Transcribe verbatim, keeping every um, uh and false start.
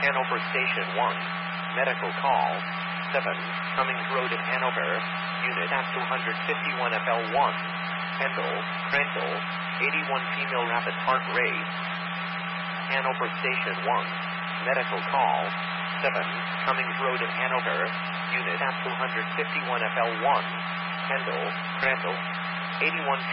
Hanover Station one, medical call, seven, Cummings Road in Hanover, unit at two fifty-one F L one, Kendall, Crandall, eighty-one female rapid heart rate. Hanover Station one, medical call, seven, Cummings Road in Hanover, unit at two fifty-one F L one, Kendall, Crandall, eighty-one